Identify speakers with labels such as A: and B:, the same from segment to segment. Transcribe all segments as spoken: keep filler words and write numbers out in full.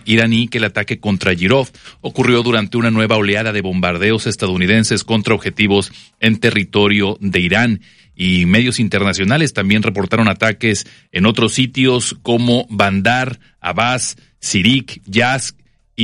A: iraní que el ataque contra Jirov ocurrió durante una nueva oleada de bombardeos estadounidenses contra objetivos en territorio de Irán. Y medios internacionales también reportaron ataques en otros sitios como Bandar Abbas, Sirik, Yazd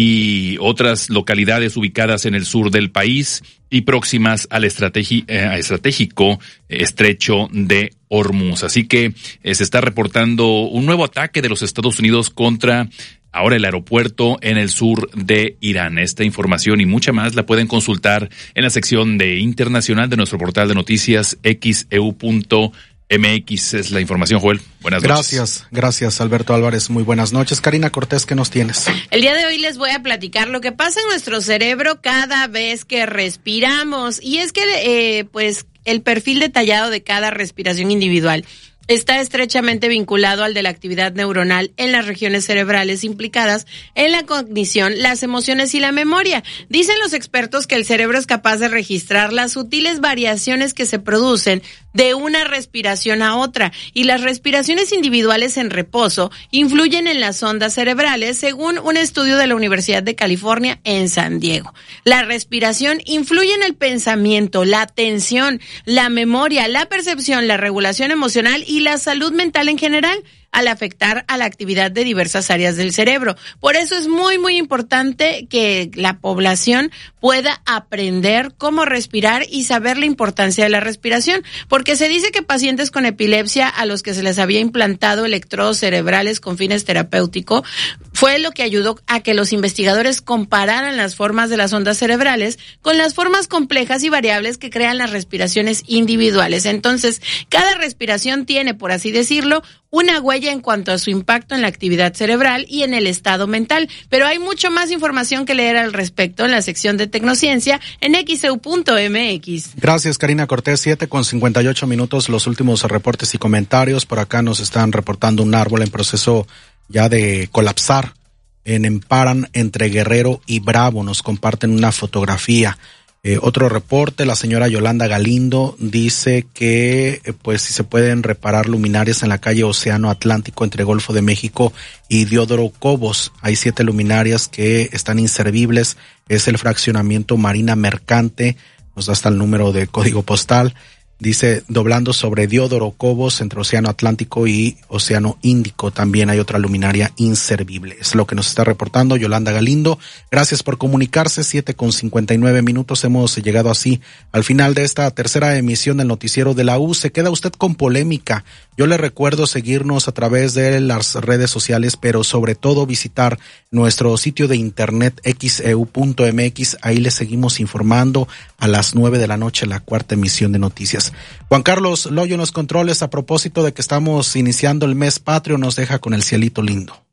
A: y otras localidades ubicadas en el sur del país y próximas al estrategi- eh, estratégico estrecho de Hormuz. Así que eh, se está reportando un nuevo ataque de los Estados Unidos contra ahora el aeropuerto en el sur de Irán. Esta información y mucha más la pueden consultar en la sección de internacional de nuestro portal de noticias x e u punto m x. Es la información, Joel. Buenas noches.
B: Gracias, gracias Alberto Álvarez. Muy buenas noches. Karina Cortés, ¿qué nos tienes?
C: El día de hoy les voy a platicar lo que pasa en nuestro cerebro cada vez que respiramos. Y es que, eh, pues, el perfil detallado de cada respiración individual está estrechamente vinculado al de la actividad neuronal en las regiones cerebrales implicadas en la cognición, las emociones y la memoria. Dicen los expertos que el cerebro es capaz de registrar las sutiles variaciones que se producen de una respiración a otra, y las respiraciones individuales en reposo influyen en las ondas cerebrales, según un estudio de la Universidad de California en San Diego. La respiración influye en el pensamiento, la atención, la memoria, la percepción, la regulación emocional y la salud mental en general, al afectar a la actividad de diversas áreas del cerebro. Por eso es muy, muy importante que la población pueda aprender cómo respirar y saber la importancia de la respiración, porque se dice que pacientes con epilepsia a los que se les había implantado electrodos cerebrales con fines terapéuticos fue lo que ayudó a que los investigadores compararan las formas de las ondas cerebrales con las formas complejas y variables que crean las respiraciones individuales. Entonces, cada respiración tiene, por así decirlo, una huella en cuanto a su impacto en la actividad cerebral y en el estado mental. Pero hay mucho más información que leer al respecto en la sección de Tecnociencia en x e u punto m x.
B: Gracias, Karina Cortés. Siete con cincuenta y ocho minutos, los últimos reportes y comentarios. Por acá nos están reportando un árbol en proceso ya de colapsar en Emparan entre Guerrero y Bravo. Nos comparten una fotografía. Eh, otro reporte, la señora Yolanda Galindo dice que eh, pues si se pueden reparar luminarias en la calle Océano Atlántico entre Golfo de México y Diodoro Cobos. Hay siete luminarias que están inservibles. Es el fraccionamiento Marina Mercante, nos da hasta el número de código postal. Dice, doblando sobre Diodoro Cobos entre Océano Atlántico y Océano Índico, también hay otra luminaria inservible. Es lo que nos está reportando Yolanda Galindo. Gracias por comunicarse. Siete con cincuenta y nueve minutos. Hemos llegado así al final de esta tercera emisión del noticiero de la U. Se queda usted con polémica. Yo le recuerdo seguirnos a través de las redes sociales, pero sobre todo visitar nuestro sitio de internet x e u punto m x. Ahí le seguimos informando a las nueve de la noche, la cuarta emisión de noticias. Juan Carlos Loyo en los controles. A propósito de que estamos iniciando el mes patrio, nos deja con el cielito lindo.